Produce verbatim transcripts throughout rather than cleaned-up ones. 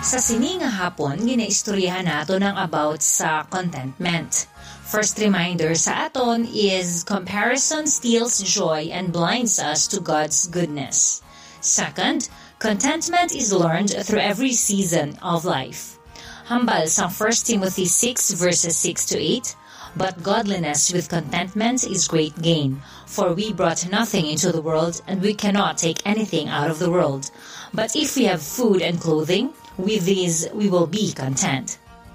Sa sini nga hapon, ginaistoryahan nato ng about sa contentment. First reminder sa aton is comparison steals joy and blinds us to God's goodness. Second, contentment is learned through every season of life. Hambal sa First Timothy six verses six to eight, but godliness with contentment is great gain, for we brought nothing into the world, and we cannot take anything out of the world. But if we have food and clothing, with these we will be content.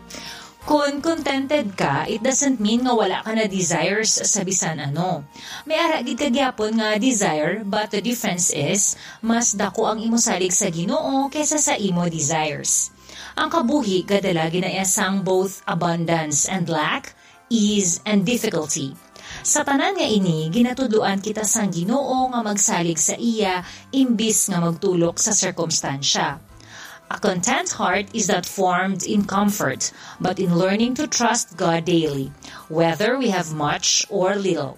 Kung contented ka, it doesn't mean nga wala ka na desires sa bisan ano. May ara gid kagyapon nga desire, but the difference is, mas dako ang imo salig sa Ginoo kaysa sa imo desires. Ang kabuhi kadala ginaasang both abundance and lack, ease and difficulty. Sa tanan nga ini, ginatuduan kita sang Ginoo nga magsalig sa iya imbis nga magtulok sa sirkumstansya. A content heart is not formed in comfort, but in learning to trust God daily, whether we have much or little.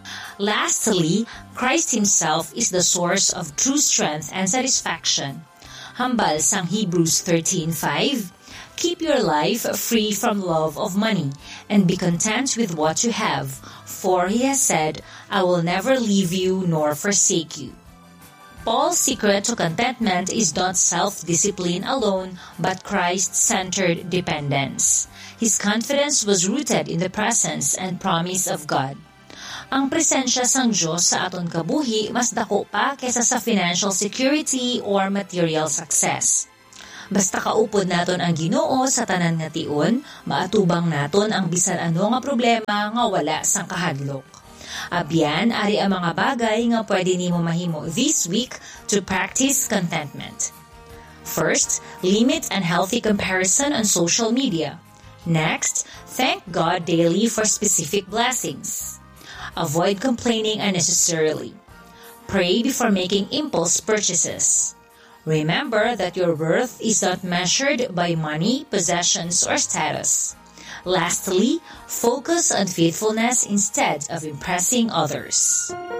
Lastly, Christ Himself is the source of true strength and satisfaction. Hambal sang Hebrews thirteen five, keep your life free from love of money, and be content with what you have, for He has said, I will never leave you nor forsake you. Paul's secret to contentment is not self-discipline alone, but Christ-centered dependence. His confidence was rooted in the presence and promise of God. Ang presensya sang Diyos sa aton kabuhi mas dako pa kaysa sa financial security or material success. Basta kaupod naton ang Ginoo sa tanan nga tion, maatubang naton ang bisan ano nga problema nga wala sang kahadlok. Abyan, ari ang mga bagay nga pwede nimo mahimo this week to practice contentment. First, limit and healthy comparison on social media. Next, thank God daily for specific blessings. Avoid complaining unnecessarily. Pray before making impulse purchases. Remember that your worth is not measured by money, possessions, or status. Lastly, focus on faithfulness instead of impressing others.